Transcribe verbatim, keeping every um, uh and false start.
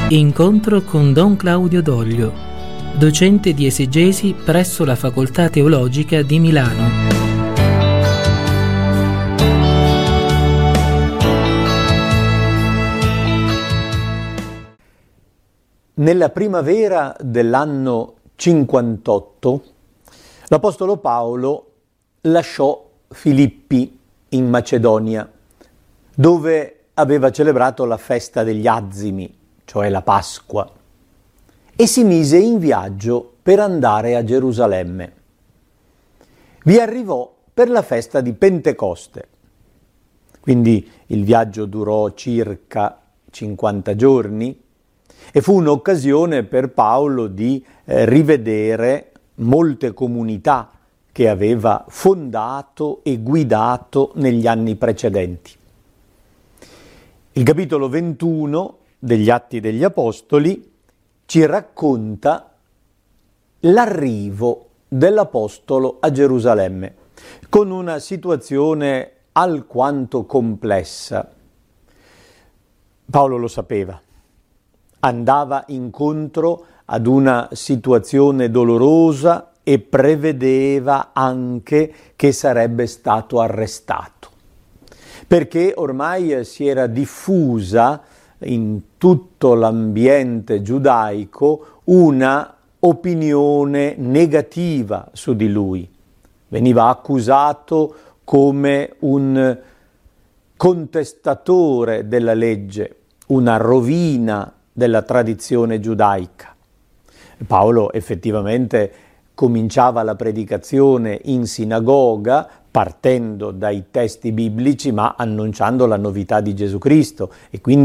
Incontro con Don Claudio Doglio, docente di esegesi presso la Facoltà Teologica di Milano. Nella primavera dell'anno cinquantotto, l'Apostolo Paolo lasciò Filippi in Macedonia, dove aveva celebrato la festa degli Azimi, cioè la Pasqua, e si mise in viaggio per andare a Gerusalemme. Vi arrivò per la festa di Pentecoste, quindi il viaggio durò circa cinquanta giorni e fu un'occasione per Paolo di eh, rivedere molte comunità che aveva fondato e guidato negli anni precedenti. Il capitolo ventuno degli Atti degli Apostoli ci racconta l'arrivo dell'Apostolo a Gerusalemme, con una situazione alquanto complessa. Paolo lo sapeva, andava incontro ad una situazione dolorosa e prevedeva anche che sarebbe stato arrestato, perché ormai si era diffusa in tutto l'ambiente giudaico una opinione negativa su di lui. Veniva accusato come un contestatore della legge, una rovina della tradizione giudaica. Paolo effettivamente cominciava la predicazione in sinagoga partendo dai testi biblici, ma annunciando la novità di Gesù Cristo, e quindi